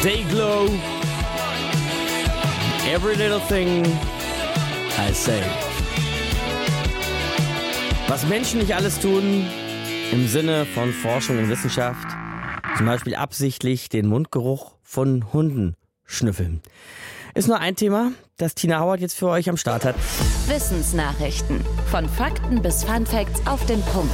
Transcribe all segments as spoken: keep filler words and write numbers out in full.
Dayglow. Every little thing I say. Was Menschen nicht alles tun im Sinne von Forschung und Wissenschaft, zum Beispiel absichtlich den Mundgeruch von Hunden schnüffeln. Ist nur ein Thema, das Tina Howard jetzt für euch am Start hat. Wissensnachrichten. Von Fakten bis Funfacts auf den Punkt.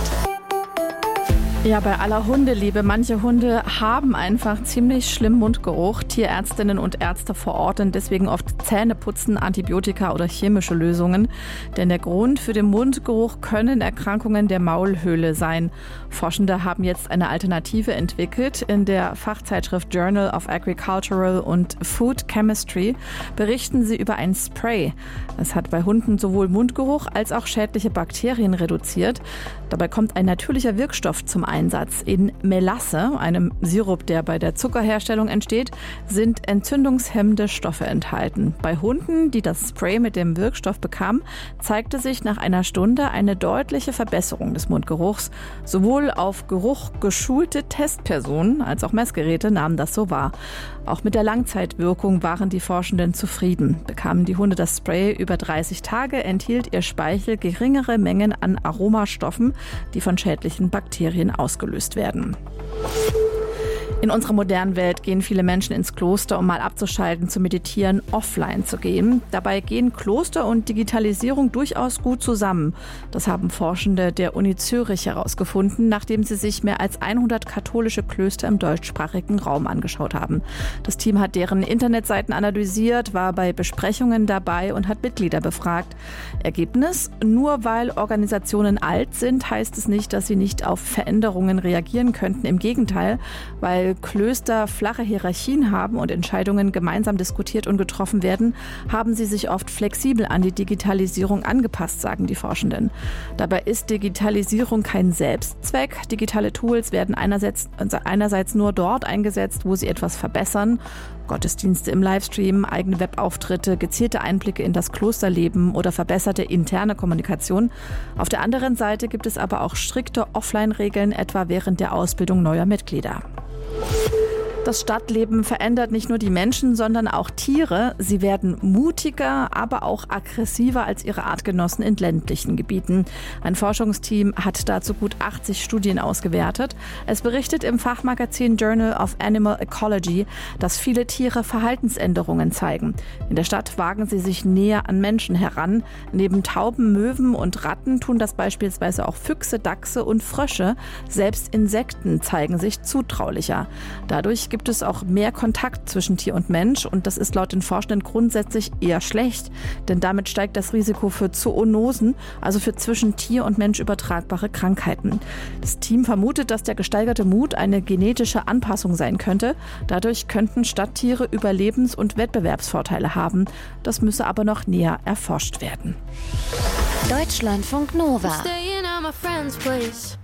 Ja, bei aller Hundeliebe. Manche Hunde haben einfach ziemlich schlimmen Mundgeruch. Tierärztinnen und Ärzte verorten deswegen oft Zähneputzen, Antibiotika oder chemische Lösungen. Denn der Grund für den Mundgeruch können Erkrankungen der Maulhöhle sein. Forschende haben jetzt eine Alternative entwickelt. In der Fachzeitschrift Journal of Agricultural and Food Chemistry berichten sie über ein Spray. Es hat bei Hunden sowohl Mundgeruch als auch schädliche Bakterien reduziert. Dabei kommt ein natürlicher Wirkstoff zum Einsatz. In Melasse, einem Sirup, der bei der Zuckerherstellung entsteht, sind entzündungshemmende Stoffe enthalten. Bei Hunden, die das Spray mit dem Wirkstoff bekamen, zeigte sich nach einer Stunde eine deutliche Verbesserung des Mundgeruchs. Sowohl auf Geruch geschulte Testpersonen als auch Messgeräte nahmen das so wahr. Auch mit der Langzeitwirkung waren die Forschenden zufrieden. Bekamen die Hunde das Spray über dreißig Tage, enthielt ihr Speichel geringere Mengen an Aromastoffen, die von schädlichen Bakterien ausgelöst werden. In unserer modernen Welt gehen viele Menschen ins Kloster, um mal abzuschalten, zu meditieren, offline zu gehen. Dabei gehen Kloster und Digitalisierung durchaus gut zusammen. Das haben Forschende der Uni Zürich herausgefunden, nachdem sie sich mehr als hundert katholische Klöster im deutschsprachigen Raum angeschaut haben. Das Team hat deren Internetseiten analysiert, war bei Besprechungen dabei und hat Mitglieder befragt. Ergebnis: Nur weil Organisationen alt sind, heißt es nicht, dass sie nicht auf Veränderungen reagieren könnten. Im Gegenteil, weil Klöster flache Hierarchien haben und Entscheidungen gemeinsam diskutiert und getroffen werden, haben sie sich oft flexibel an die Digitalisierung angepasst, sagen die Forschenden. Dabei ist Digitalisierung kein Selbstzweck. Digitale Tools werden einerseits, also einerseits nur dort eingesetzt, wo sie etwas verbessern. Gottesdienste im Livestream, eigene Webauftritte, gezielte Einblicke in das Klosterleben oder verbesserte interne Kommunikation. Auf der anderen Seite gibt es aber auch strikte Offline-Regeln, etwa während der Ausbildung neuer Mitglieder. Das Stadtleben verändert nicht nur die Menschen, sondern auch Tiere. Sie werden mutiger, aber auch aggressiver als ihre Artgenossen in ländlichen Gebieten. Ein Forschungsteam hat dazu gut achtzig Studien ausgewertet. Es berichtet im Fachmagazin Journal of Animal Ecology, dass viele Tiere Verhaltensänderungen zeigen. In der Stadt wagen sie sich näher an Menschen heran. Neben Tauben, Möwen und Ratten tun das beispielsweise auch Füchse, Dachse und Frösche. Selbst Insekten zeigen sich zutraulicher. Dadurch gibt es auch mehr Kontakt zwischen Tier und Mensch und das ist laut den Forschenden grundsätzlich eher schlecht, denn damit steigt das Risiko für Zoonosen, also für zwischen Tier und Mensch übertragbare Krankheiten. Das Team vermutet, dass der gesteigerte Mut eine genetische Anpassung sein könnte. Dadurch könnten Stadttiere Überlebens- und Wettbewerbsvorteile haben. Das müsse aber noch näher erforscht werden. Deutschlandfunk Nova.